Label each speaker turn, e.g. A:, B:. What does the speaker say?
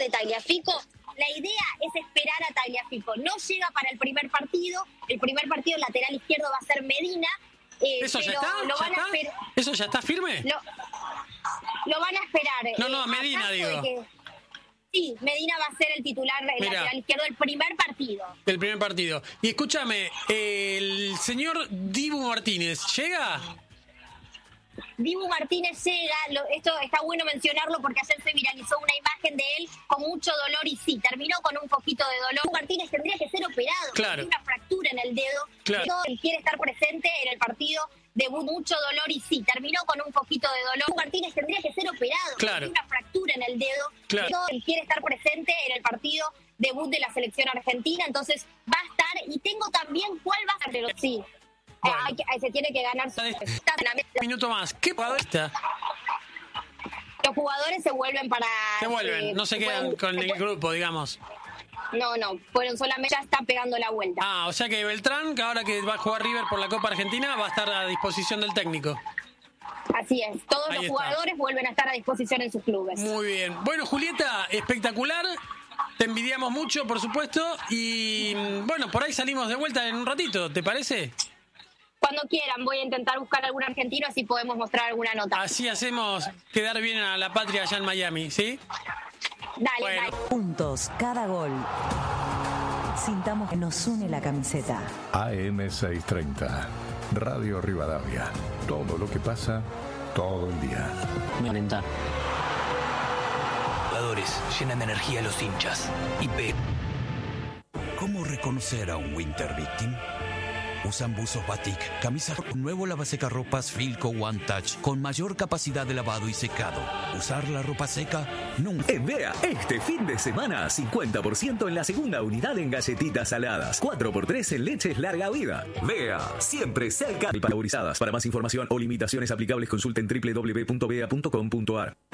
A: de Tagliafico, la idea es esperar a Tagliafico. No llega para el primer partido. El primer partido lateral izquierdo va a ser Medina.
B: ¿Eso ya está? ¿Eso ya está firme?
A: Lo van a esperar.
B: No, Medina digo.
A: Sí, Medina va a ser el titular lateral izquierdo del primer partido.
B: Del primer partido. Y escúchame, el señor Dibu Martínez, ¿llega?
A: Dibu Martínez llega, esto está bueno mencionarlo porque ayer se viralizó una imagen de él con mucho dolor y sí, terminó con un poquito de dolor. Dibu Martínez tendría que ser operado,
B: claro.
A: Tiene una fractura en el dedo,
B: claro.
A: Él quiere estar presente en el partido, debut mucho dolor y sí, terminó con un poquito de dolor. Dibu Martínez tendría que ser operado,
B: claro.
A: Tiene una fractura en el dedo,
B: claro.
A: Él quiere estar presente en el partido debut de la selección argentina, entonces va a estar, y tengo también cuál va a ser, sí. Bueno. Se tiene que ganar
B: un minuto más. ¿Qué jugador está?
A: Los jugadores se vuelven
B: no se quedan con el grupo, digamos.
A: No, fueron solamente, ya está pegando la vuelta.
B: O sea que Beltrán, que ahora que va a jugar River por la Copa Argentina, va a estar a disposición del técnico.
A: Así es, todos los jugadores vuelven a estar a disposición en sus clubes.
B: Muy bien. Bueno, Julieta, espectacular. Te envidiamos mucho, por supuesto. Y bueno, por ahí salimos de vuelta en un ratito, ¿te parece?
A: Cuando quieran, voy a intentar buscar algún argentino, así podemos mostrar alguna nota.
B: Así hacemos quedar bien a la patria allá en Miami, ¿sí?
A: Dale.
C: Juntos, cada gol. Sintamos que nos une la camiseta.
D: AM630, Radio Rivadavia. Todo lo que pasa, todo el día.
E: Jugadores llenan de energía a los hinchas.
F: ¿Cómo reconocer a un Winter Victim? Usan buzos Batik, camisas nuevo lavasecarropas Filco One Touch con mayor capacidad de lavado y secado. Usar la ropa seca nunca.
G: En Vea, este fin de semana, 50% en la segunda unidad en galletitas saladas, 4x3 en leches larga vida. Vea, siempre cerca y valorizadas. Para más información o limitaciones aplicables, consulten www.vea.com.ar.